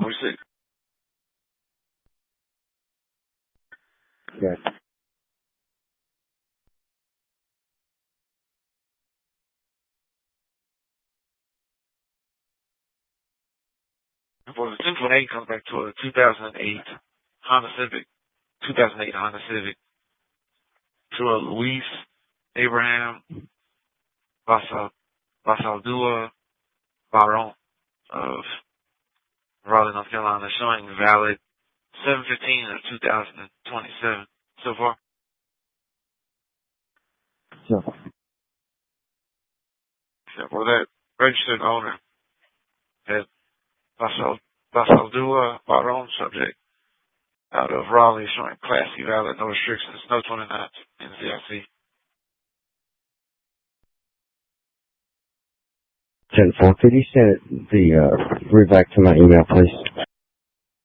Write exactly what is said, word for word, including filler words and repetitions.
We see. Yes. For the ten twenty-eight comes back to a two thousand eight Honda Civic, two thousand eight Honda Civic, to a Luis Abraham Basal, Basaldua Baron of Raleigh, North Carolina, showing valid seven fifteen of two thousand twenty-seven so far. So, So for that registered owner has Basal, Basaldua Baron subject out of Raleigh, showing classy, valid, no restrictions, no twenty-nine in Z I C. ten four, could you send the, uh, read back to my email, please?